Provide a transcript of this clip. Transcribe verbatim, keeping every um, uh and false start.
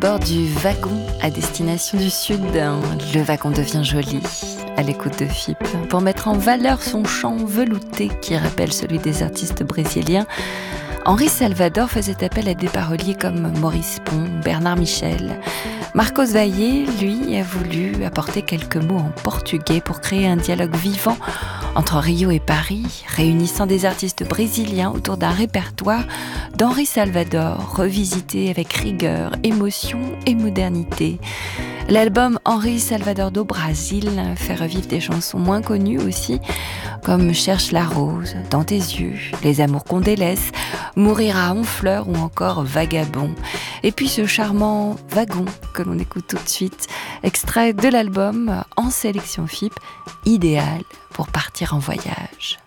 bord du wagon à destination du Sud. Le wagon devient joli à l'écoute de F I P pour mettre en valeur son chant velouté qui rappelle celui des artistes brésiliens. Henri Salvador faisait appel à des paroliers comme Maurice Pont, Bernard Michel. Marcos Vaillé, lui, a voulu apporter quelques mots en portugais pour créer un dialogue vivant entre Rio et Paris, réunissant des artistes brésiliens autour d'un répertoire d'Henri Salvador, revisité avec rigueur, émotion et modernité. L'album Henri Salvador do Brasil fait revivre des chansons moins connues aussi, comme Cherche la rose, Dans tes yeux, Les amours qu'on délaisse, Mourir à Honfleur ou encore Vagabond. Et puis ce charmant wagon que l'on écoute tout de suite, extrait de l'album en sélection F I P, idéal pour partir en voyage.